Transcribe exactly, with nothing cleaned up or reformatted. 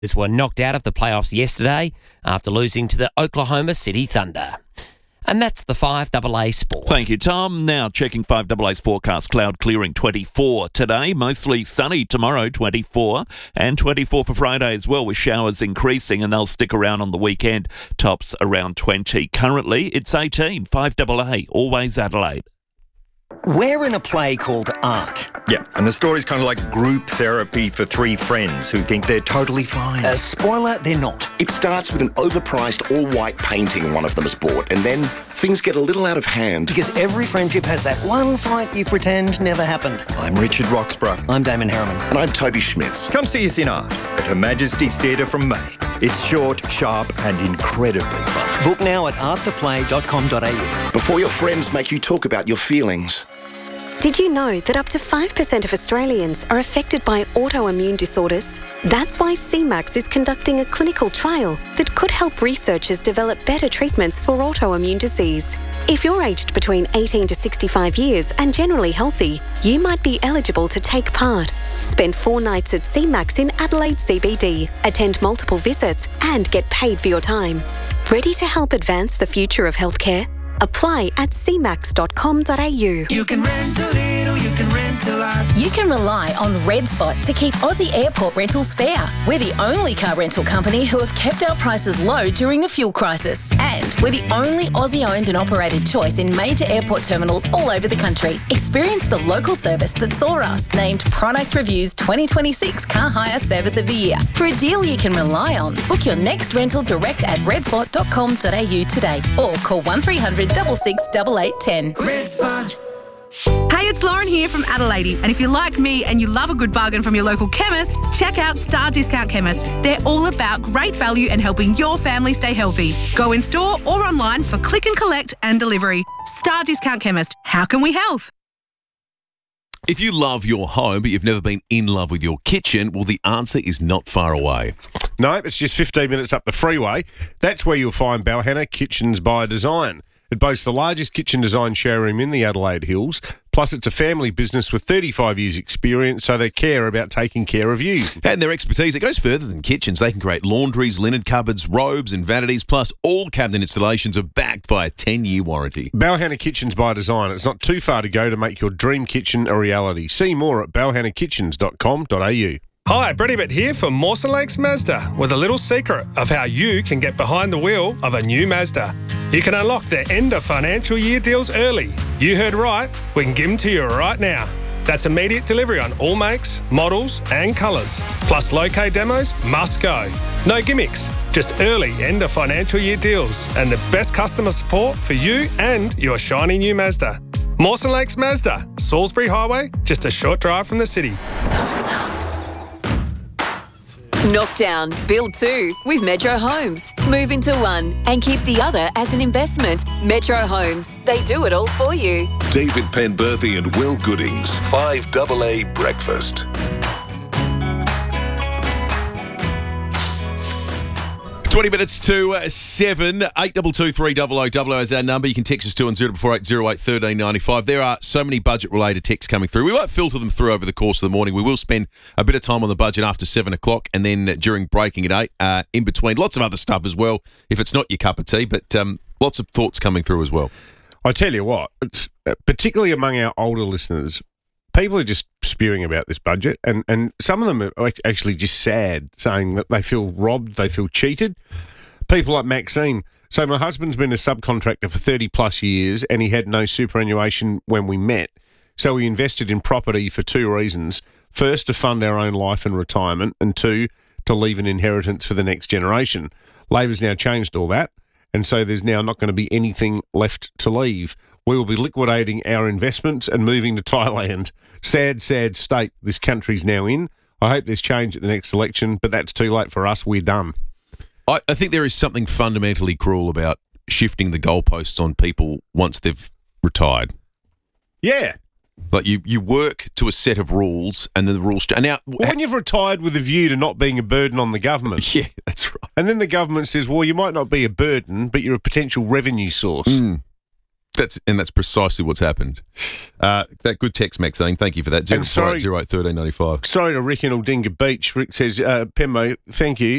Warriors were knocked out of the playoffs yesterday after losing to the Oklahoma City Thunder. And that's the five A A Sport. Thank you, Tom. Now checking five A A's forecast. Cloud clearing twenty-four today. Mostly sunny tomorrow, twenty-four. And twenty-four for Friday as well, with showers increasing, and they'll stick around on the weekend. Tops around twenty. Currently, it's eighteen. five A A, always Adelaide. We're in a play called Art. Yeah, and the story's kind of like group therapy for three friends who think they're totally fine. Uh, spoiler, they're not. It starts with an overpriced all-white painting one of them has bought, and then things get a little out of hand. Because every friendship has that one fight you pretend never happened. I'm Richard Roxburgh. I'm Damon Harriman. And I'm Toby Schmitz. Come see us in Art at Her Majesty's Theatre from May. It's short, sharp and incredibly fun. Book now at art the play dot com dot a u. Before your friends make you talk about your feelings. Did you know that up to five percent of Australians are affected by autoimmune disorders? That's why C MAX is conducting a clinical trial that could help researchers develop better treatments for autoimmune disease. If you're aged between eighteen to sixty-five years and generally healthy, you might be eligible to take part. Spend four nights at C MAX in Adelaide C B D, attend multiple visits and get paid for your time. Ready to help advance the future of healthcare? Apply at c max dot com dot a u. You can rent a little, you can rent a lot. You can rely on Red Spot to keep Aussie airport rentals fair. We're the only car rental company who have kept our prices low during the fuel crisis. And we're the only Aussie-owned and operated choice in major airport terminals all over the country. Experience the local service that saw us named Product Review's twenty twenty-six Car Hire Service of the Year. For a deal you can rely on, book your next rental direct at red spot dot com dot a u today or call one three hundred six six eight eight one zero. Red Spot. Hey, it's Lauren here from Adelaide, and if you're like me and you love a good bargain from your local chemist, check out Star Discount Chemist. They're all about great value and helping your family stay healthy. Go in store or online for click and collect and delivery. Star Discount Chemist. How can we help? If you love your home but you've never been in love with your kitchen, well, the answer is not far away. No, it's just fifteen minutes up the freeway. That's where you'll find Balhanna Kitchens by Design. It boasts the largest kitchen design showroom in the Adelaide Hills. Plus, it's a family business with thirty-five years experience, so they care about taking care of you. And their expertise, it goes further than kitchens. They can create laundries, linen cupboards, robes and vanities, plus all cabinet installations are backed by a ten-year warranty. Balhanna Kitchens by Design. It's not too far to go to make your dream kitchen a reality. See more at balhanna kitchens dot com dot a u. Hi, Brady Bitt here for Mawson Lakes Mazda with a little secret of how you can get behind the wheel of a new Mazda. You can unlock their end of financial year deals early. You heard right, we can give them to you right now. That's immediate delivery on all makes, models and colours. Plus low-K demos must go. No gimmicks, just early end of financial year deals and the best customer support for you and your shiny new Mazda. Mawson Lakes Mazda, Salisbury Highway, just a short drive from the city. Knock down, build two with Metro Homes. Move into one and keep the other as an investment. Metro Homes, they do it all for you. David Penberthy and Will Goodings, five A A Breakfast. twenty minutes to uh, seven, eight two two three double oh double oh is our number. You can text us to on zero four eight zero eight one three nine five. There are so many budget-related texts coming through. We won't filter them through over the course of the morning. We will spend a bit of time on the budget after seven o'clock and then during breaking at eight, uh, in between. Lots of other stuff as well, if it's not your cup of tea, but um, lots of thoughts coming through as well. I tell you what, it's, uh, particularly among our older listeners, people are just spewing about this budget, and, and some of them are actually just sad, saying that they feel robbed, they feel cheated. People like Maxine. So my husband's been a subcontractor for thirty plus years, and he had no superannuation when we met. So we invested in property for two reasons. First, to fund our own life and retirement, and two, to leave an inheritance for the next generation. Labor's now changed all that, and so there's now not going to be anything left to leave. We will be liquidating our investments and moving to Thailand. Sad, sad state this country's now in. I hope there's change at the next election, but that's too late for us. We're done. I, I think there is something fundamentally cruel about shifting the goalposts on people once they've retired. Yeah. Like you, you work to a set of rules, and then the rules change. Now, well, when you've retired with a view to not being a burden on the government. Yeah, that's right. And then the government says, well, you might not be a burden, but you're a potential revenue source. Mm. That's and that's precisely what's happened. Uh, that good text, Maxine. Thank you for that. And sorry- zero eight thirteen ninety five. Sorry to Rick in Aldinga Beach. Rick says, uh, Pembo, thank you.